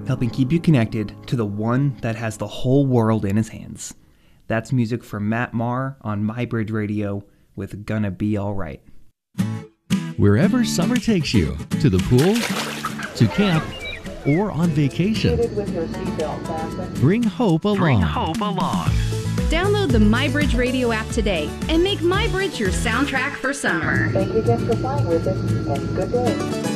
helping keep you connected to the one that has the whole world in his hands. That's music from Matt Maher on MyBridge Radio with Gonna Be Alright. Wherever summer takes you, to the pool, to camp, or on vacation, bring hope along. Download the MyBridge Radio app today and make MyBridge your soundtrack for summer. Thank you again for flying with us, and good day.